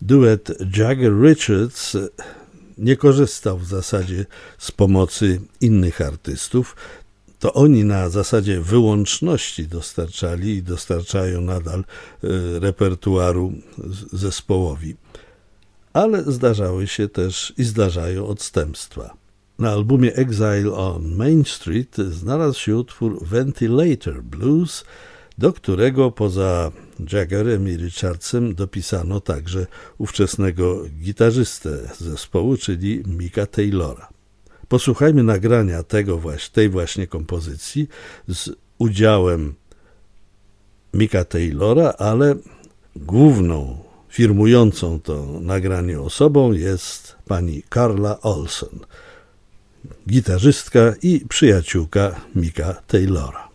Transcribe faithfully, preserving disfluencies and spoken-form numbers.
duet Jagger-Richards nie korzystał w zasadzie z pomocy innych artystów. To oni na zasadzie wyłączności dostarczali i dostarczają nadal repertuaru zespołowi. Ale zdarzały się też i zdarzają odstępstwa. Na albumie Exile on Main Street znalazł się utwór Ventilator Blues, do którego poza Jaggerem i Richardsem dopisano także ówczesnego gitarzystę zespołu, czyli Micka Taylora. Posłuchajmy nagrania tego właśnie, tej właśnie kompozycji z udziałem Micka Taylora, ale główną, firmującą to nagranie osobą jest pani Carla Olson, gitarzystka i przyjaciółka Micka Taylora.